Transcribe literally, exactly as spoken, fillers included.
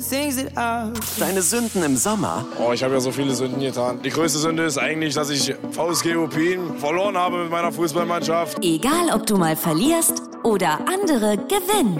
Deine Sünden im Sommer? Oh, ich habe ja so viele Sünden getan. Die größte Sünde ist eigentlich, dass ich V S G Opin verloren habe mit meiner Fußballmannschaft. Egal, ob du mal verlierst oder andere gewinnen.